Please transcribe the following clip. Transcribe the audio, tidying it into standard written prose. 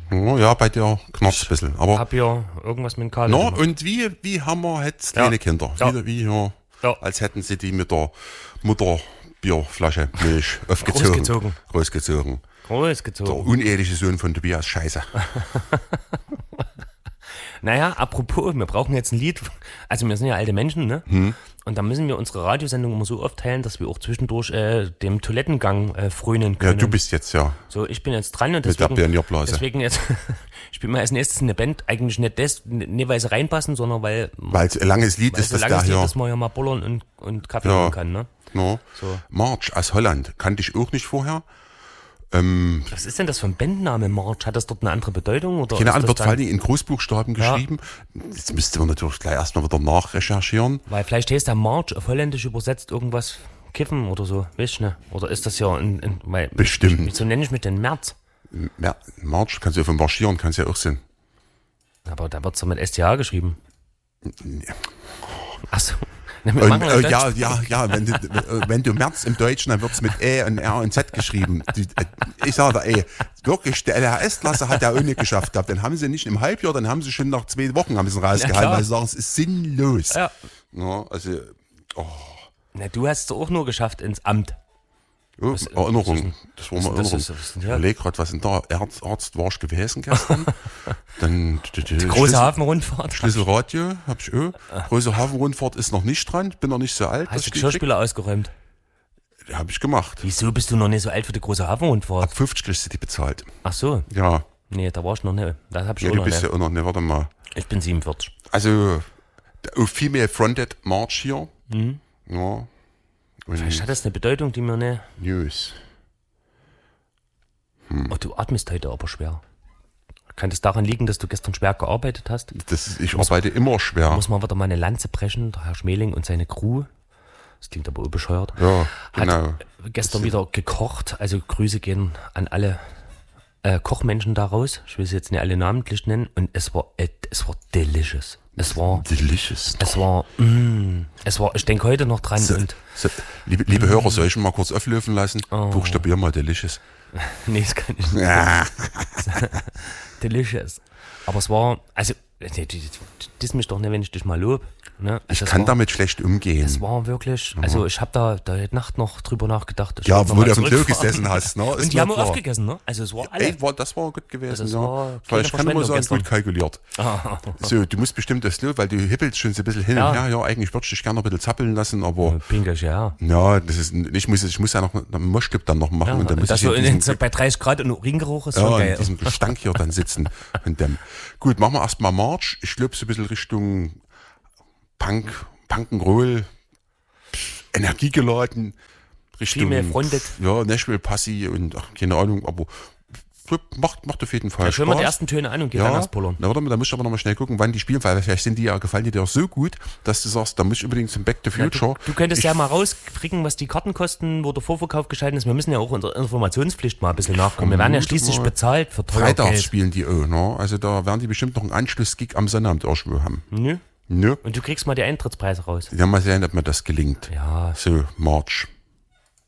Ja, bei dir knarzt ein bisschen. Aber Hab ja irgendwas mit dem Kabel. no, und wie haben wir jetzt kleine Kinder? Ja. Wie als hätten sie die mit der Mutterbierflasche Milch aufgezogen. Großgezogen. Der uneheliche Sohn von Tobias, scheiße. Naja, apropos, wir brauchen jetzt ein Lied. Also wir sind ja alte Menschen, ne? Und da müssen wir unsere Radiosendung immer so aufteilen, dass wir auch zwischendurch dem Toilettengang frönen können. Ja, du bist jetzt So, ich bin jetzt dran und mit der deswegen jetzt spielen wir als nächstes eine Band, eigentlich nicht weil sie reinpassen, sondern weil es ein langes Lied ist, das da hier. Dass man ja mal bullern und Kaffee machen kann, ne? No. So. March aus Holland, kannte ich auch nicht vorher. Was ist denn das für ein Bandname, March? Hat das dort eine andere Bedeutung? Oder Keine Ahnung, wird vor allem in Großbuchstaben geschrieben. Jetzt müsste man natürlich gleich erstmal wieder nachrecherchieren. Weil vielleicht heißt der March auf Holländisch übersetzt irgendwas Kiffen oder so, weißt du, ne? Oder ist das ja Bestimmt. Wieso nenne ich mich denn März? March, kannst du ja von marschieren, kannst ja auch sein. Aber da wird es doch mit STH geschrieben. Achso. Wenn du März im Deutschen, dann wird es mit E und R und Z geschrieben. Ich sage da, wirklich, der LHS-Klasse hat ja auch nicht geschafft gehabt. Dann haben sie nicht im Halbjahr, dann haben sie schon nach 2 Wochen haben sie rausgehalten, weil sie sagen, es ist sinnlos. Ja. Ja, also, Na, du hast es auch nur geschafft ins Amt. Oh, Erinnerung. Das war mal Erinnerung. Ich überlege gerade, was in der Arzt war ich gewesen gestern. Dann die große Hafenrundfahrt. Schlüsselradio hab ich auch. Große Hafenrundfahrt ist noch nicht dran. Bin noch nicht so alt. Hast du die Schauspieler ausgeräumt? Habe ich gemacht. Wieso bist du noch nicht so alt für die große Hafenrundfahrt? Ab 50 kriegst du die bezahlt. Ach so. Ja. Nee, da war ich noch nicht. Das hab ich Ja, auch du noch bist nicht. ja auch noch nicht. Warte mal. Ich bin 47. Also, Female Fronted March hier. Ja. Vielleicht hat das eine Bedeutung, die mir nicht... News. Oh, du atmest heute aber schwer. Kann das daran liegen, dass du gestern schwer gearbeitet hast? Ich arbeite immer schwer. Muss man wieder mal eine Lanze brechen, der Herr Schmeling und seine Crew. Das klingt aber bescheuert. Ja, genau. Hat gestern wieder gekocht. Also Grüße gehen an alle Kochmenschen daraus. Ich will sie jetzt nicht alle namentlich nennen. Und es war delicious. Es war, ich denke heute noch dran. Liebe Hörer, soll ich mal kurz auflösen lassen? Buchstabier mal delicious. Nee, das kann ich nicht. Delicious. Aber es war, also, diss mich doch nicht, wenn ich dich mal lob. Ne? Also ich kann damit schlecht umgehen. Es war wirklich, also ich habe da heute Nacht noch drüber nachgedacht. Ja, wo du auf dem Klo gesessen hast. Ne? Und die haben auch aufgegessen, ne? Also es war alles. Das war gut gewesen. Also ich kann immer sagen, gut kalkuliert. So, du musst bestimmt das Klo, weil du hippelst schon so ein bisschen hin und her. Ja, eigentlich würde ich dich gerne ein bisschen zappeln lassen, aber... Pinkisch, ja. Ja, das ist, ich muss ja noch einen Moschkip dann noch machen. Ja, und dann muss das ich so bei 30 Grad und Uringeruch ist schon geil. in diesem Gestank hier dann sitzen. Und dann, gut, machen wir erstmal March. Ich glaube so ein bisschen Richtung Punk'n'Roll, energiegeladen, Richtung Nashville Passy und keine Ahnung, aber macht auf jeden Fall Spaß. Ich höre mal die Spaß. ersten Töne an und gehe dann erst pullern. Da musst du aber noch mal schnell gucken, wann die spielen, weil vielleicht gefallen die dir so gut, dass du sagst, da muss ich unbedingt zum Back to Future. Du könntest ja mal rauskriegen, was die Karten kosten, wo der Vorverkauf geschalten ist. Wir müssen ja auch unserer Informationspflicht mal ein bisschen nachkommen. Wir werden ja schließlich bezahlt für teuer Freitags Geld. spielen die auch, ne? Also da werden die bestimmt noch einen Anschlussgig am Sonnabend irgendwo haben. Nö. Nö. Und du kriegst mal die Eintrittspreise raus. Ja, mal sehen, ob mir das gelingt. Ja. So, March.